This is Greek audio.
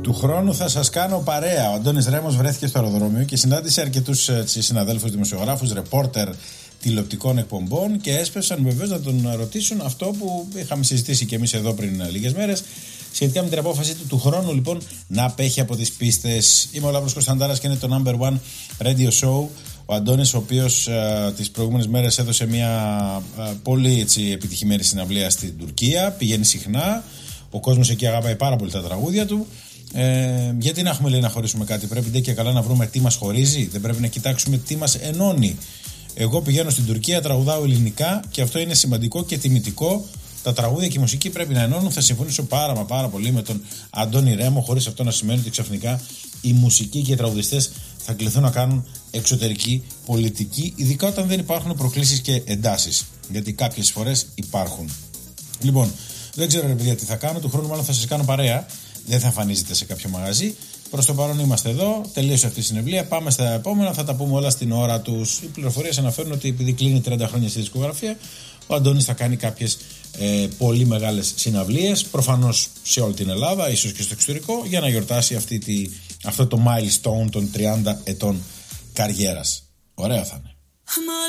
Του χρόνου θα σας κάνω παρέα. Ο Αντώνης Ρέμος βρέθηκε στο αεροδρόμιο και συνάντησε αρκετούς συναδέλφους δημοσιογράφους, ρεπόρτερ τηλεοπτικών εκπομπών και έσπευσαν βεβαίως να τον ρωτήσουν αυτό που είχαμε συζητήσει και εμείς εδώ πριν λίγες μέρες σχετικά με την απόφαση του χρόνου λοιπόν να απέχει από τις πίστες. Είμαι ο Λάμπρος Κωνσταντάρας και είναι το number one radio show. Ο Αντώνης, ο οποίος τις προηγούμενες μέρες έδωσε μια πολύ επιτυχημένη συναυλία στην Τουρκία, πηγαίνει συχνά, ο κόσμος εκεί αγαπάει πάρα πολύ τα τραγούδια του. Γιατί να έχουμε, λέει, να χωρίσουμε κάτι? Πρέπει ντε και καλά να βρούμε τι μας χωρίζει, δεν πρέπει να κοιτάξουμε τι μας ενώνει? Εγώ πηγαίνω στην Τουρκία, τραγουδάω ελληνικά και αυτό είναι σημαντικό και τιμητικό. Τα τραγούδια και η μουσική πρέπει να ενώνουν. Θα συμφωνήσω πάρα πολύ με τον Αντώνη Ρέμο, χωρίς αυτό να σημαίνει ότι ξαφνικά η μουσική και οι τραγουδιστές θα κληθούν να κάνουν εξωτερική πολιτική, ειδικά όταν δεν υπάρχουν προκλήσεις και εντάσεις. Γιατί κάποιες φορές υπάρχουν. Λοιπόν, δεν ξέρω ρε παιδιά τι θα κάνω. Του χρόνου μάλλον θα σας κάνω παρέα. Δεν θα εμφανίζετε σε κάποιο μαγαζί. Προς το παρόν είμαστε εδώ. Τελείωσε αυτή η συνευλία. Πάμε στα επόμενα. Θα τα πούμε όλα στην ώρα τους. Οι πληροφορίες αναφέρουν ότι επειδή κλείνει 30 χρόνια στη δισκογραφία, ο Αντώνης θα κάνει κάποιες πολύ μεγάλες συναυλίες. Προφανώς σε όλη την Ελλάδα, ίσως και στο εξωτερικό, για να γιορτάσει αυτό το milestone των 30 ετών καριέρας. Ωραία θα είναι.